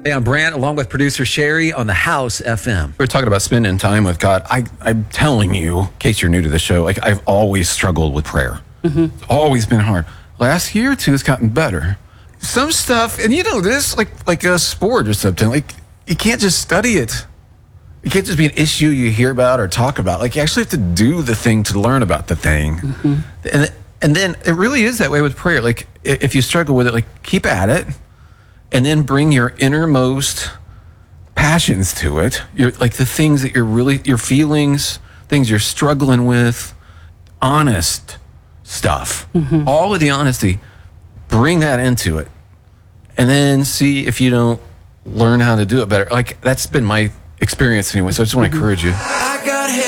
Hey, I'm Brant, along with producer Sherry on the House FM. We're talking about spending time with God. I'm telling you, in case you're new to the show, like I've always struggled with prayer. It's always been hard. Last year or two, it's gotten better. Some stuff, and you know this, like a sport or something, like you can't just study it. It can't just be an issue you hear about or talk about. Like you actually have to do the thing to learn about the thing. And then it really is that way with prayer. Like if you struggle with it, like keep at it. And then bring your innermost passions to it. Like the things that your feelings, things you're struggling with, honest stuff. All of the honesty, bring that into it. And then see if you don't learn how to do it better. Like that's been my experience anyway. So I just want to encourage you.